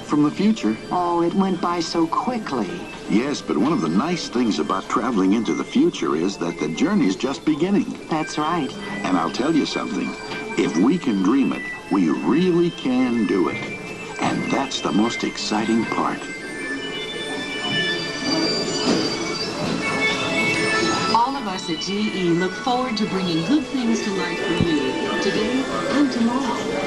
from the future. Oh, it went by so quickly. Yes, but one of the nice things about traveling into the future is that the journey's just beginning. That's right. And I'll tell you something. If we can dream it, we really can do it. And that's the most exciting part. All of us at GE look forward to bringing good things to life for you today and tomorrow.